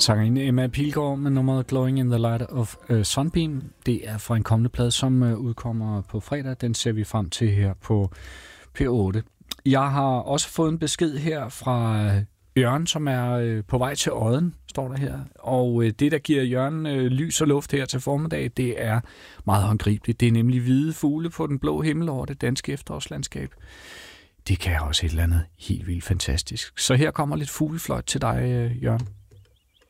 Sangerinde Emma Pilgaard med nummeret Glowing in the Light of Sunbeam. Det er fra en kommende plade, som udkommer på fredag. Den ser vi frem til her på P8. Jeg har også fået en besked her fra Jørgen, som er på vej til Odden, står der her. Og det, der giver Jørgen lys og luft her til formiddag, det er meget håndgribeligt. Det er nemlig hvide fugle på den blå himmel over det danske efterårslandskab. Det kan også et eller andet helt vildt fantastisk. Så her kommer lidt fuglefløjt til dig, Jørgen.